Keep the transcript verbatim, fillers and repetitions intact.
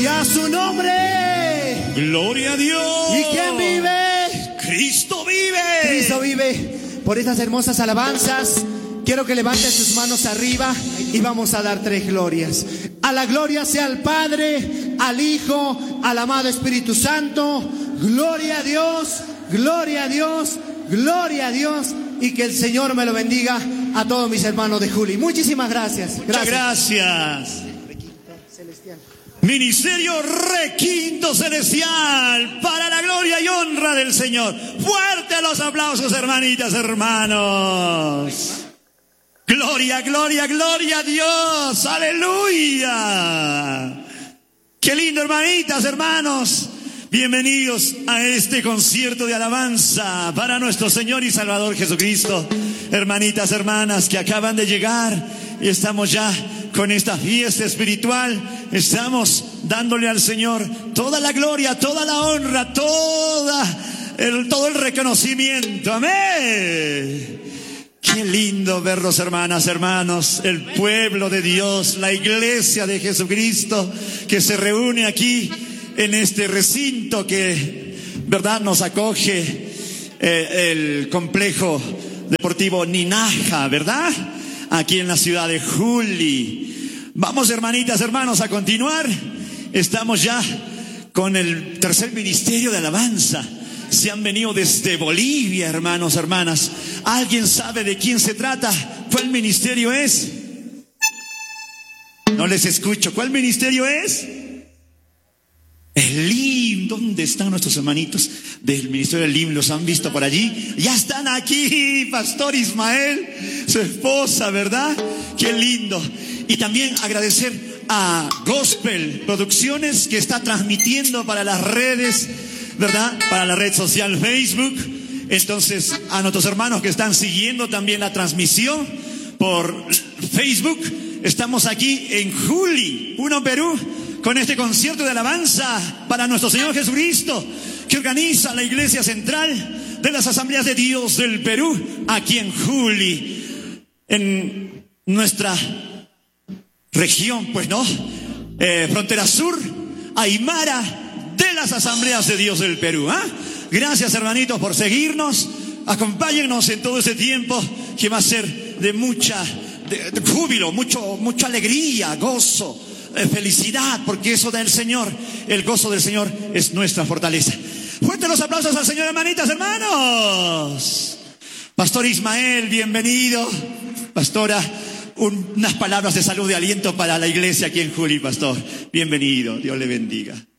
Y a su nombre. Gloria a Dios. ¿Y quién vive? Cristo vive. Cristo vive. Por estas hermosas alabanzas, quiero que levanten sus manos arriba y vamos a dar tres glorias. A la gloria sea al Padre, al Hijo, al amado Espíritu Santo. Gloria a Dios, gloria a Dios, gloria a Dios. Y que el Señor me lo bendiga a todos mis hermanos de Juli. Muchísimas gracias. Muchas gracias. Ministerio Requinto Celestial, para la gloria y honra del Señor. Fuerte los aplausos, hermanitas, hermanos. Gloria, gloria, gloria a Dios. Aleluya. Qué lindo, hermanitas, hermanos. Bienvenidos a este concierto de alabanza para nuestro Señor y Salvador Jesucristo. Hermanitas, hermanas que acaban de llegar, y estamos ya con esta fiesta espiritual. Estamos dándole al Señor toda la gloria, toda la honra, toda el, todo el reconocimiento. Amén. Qué lindo verlos, hermanas, hermanos, el pueblo de Dios, la iglesia de Jesucristo que se reúne aquí en este recinto que, verdad, nos acoge eh, el complejo deportivo Ninaja, ¿verdad? Aquí en la ciudad de Juli. Vamos, hermanitas, hermanos, a continuar. Estamos ya con el tercer ministerio de alabanza. Se han venido desde Bolivia, hermanos, hermanas. ¿Alguien sabe de quién se trata? ¿Cuál ministerio es? No les escucho. ¿Cuál ministerio es? El L I M. ¿Dónde están nuestros hermanitos del ministerio del L I M? ¿Los han visto por allí? Ya están aquí, Pastor Ismael, su esposa, ¿verdad? Qué lindo. Y también agradecer a Gospel Producciones, que está transmitiendo para las redes, ¿verdad? Para la red social Facebook. Entonces, a nuestros hermanos que están siguiendo también la transmisión por Facebook. Estamos aquí en Juli, Puno, Perú, con este concierto de alabanza para nuestro Señor Jesucristo, que organiza la Iglesia Central de las Asambleas de Dios del Perú, aquí en Juli, en nuestra región, pues no, eh, frontera sur, Aymara, de las Asambleas de Dios del Perú. ¿eh? Gracias, hermanitos, por seguirnos. Acompáñennos en todo este tiempo que va a ser de mucha de, de júbilo, mucho, mucha alegría, gozo, felicidad, porque eso del Señor, el gozo del Señor es nuestra fortaleza. Fuertes los aplausos al Señor, hermanitas, hermanos. Pastor Ismael, bienvenido. Pastora, un, unas palabras de salud, de aliento para la iglesia aquí en Juli, pastor. Bienvenido, Dios le bendiga.